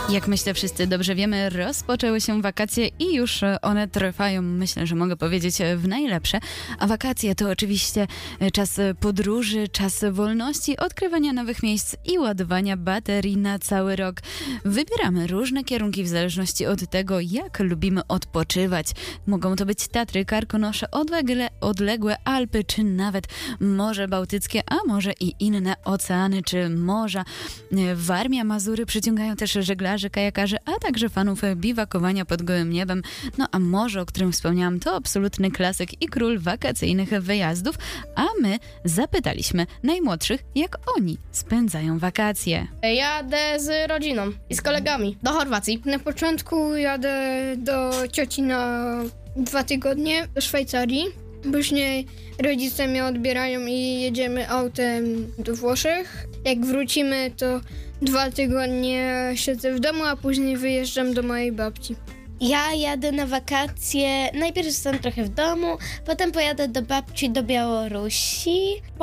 Jak myślę, wszyscy dobrze wiemy, rozpoczęły się wakacje i już one trwają, myślę, że mogę powiedzieć, w najlepsze. A wakacje to oczywiście czas podróży, czas wolności, odkrywania nowych miejsc i ładowania baterii na cały rok. Wybieramy różne kierunki w zależności od tego, jak lubimy odpoczywać. Mogą to być Tatry, Karkonosze, odległe Alpy, czy nawet Morze Bałtyckie, a może i inne oceany czy morza. Warmia, Mazury przyciągają też żeglarzy, kajakarzy, a także fanów biwakowania pod gołym niebem. No a morze, o którym wspomniałam, to absolutny klasyk i król wakacyjnych wyjazdów, a my zapytaliśmy najmłodszych, jak oni spędzają wakacje. Jadę z rodziną i z kolegami do Chorwacji. Na początku jadę do cioci na 2 tygodnie do Szwajcarii. Później rodzice mnie odbierają i jedziemy autem do Włoszech. Jak wrócimy, to 2 tygodnie siedzę w domu, a później wyjeżdżam do mojej babci. Ja jadę na wakacje, najpierw zostanę trochę w domu, potem pojadę do babci do Białorusi,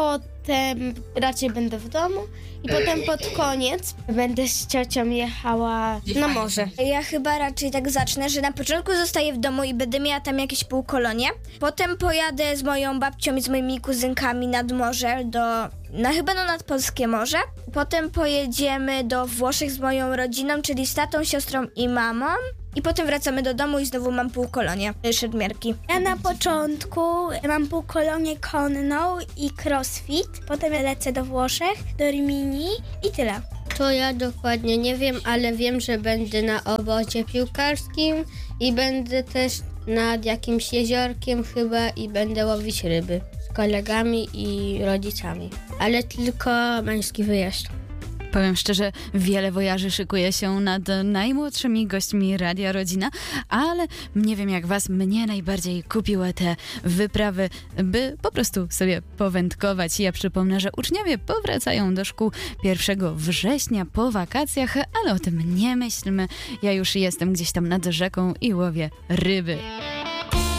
potem raczej będę w domu i potem pod koniec będę z ciocią jechała na morze. Ja chyba raczej tak zacznę, że na początku zostaję w domu i będę miała tam jakieś półkolonie. Potem pojadę z moją babcią i z moimi kuzynkami nad morze chyba nad Polskie Morze. Potem pojedziemy do Włoszech z moją rodziną, czyli z tatą, siostrą i mamą. I potem wracamy do domu i znowu mam półkolonię szermierki. Ja na początku mam półkolonię konną i crossfit. Potem lecę do Włoszech, do Rimini i tyle. To ja dokładnie nie wiem, ale wiem, że będę na obozie piłkarskim i będę też nad jakimś jeziorkiem chyba i będę łowić ryby z kolegami i rodzicami. Ale tylko męski wyjazd. Powiem szczerze, wiele wojaży szykuje się nad najmłodszymi gośćmi Radia Rodzina, ale nie wiem jak was, mnie najbardziej kupiły te wyprawy, by po prostu sobie powędkować. Ja przypomnę, że uczniowie powracają do szkół 1 września po wakacjach, ale o tym nie myślmy. Ja już jestem gdzieś tam nad rzeką i łowię ryby.